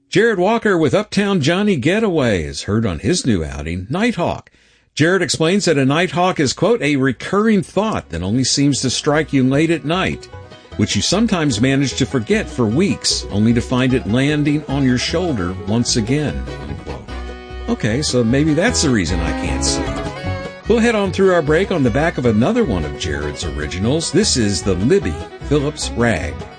Jared Walker with Uptown Johnny Getaway is heard on his new outing, Nighthawk. Jared explains that a nighthawk is, quote, a recurring thought that only seems to strike you late at night, which you sometimes manage to forget for weeks, only to find it landing on your shoulder once again, unquote. Okay, so maybe that's the reason I can't sleep. We'll head on through our break on the back of another one of Jared's originals. This is the Libby Phillips Rag.